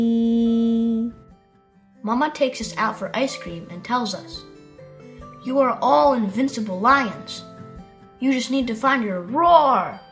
Mama takes us out for ice cream and tells us, "You are all invincible lions. You just need to find your roar."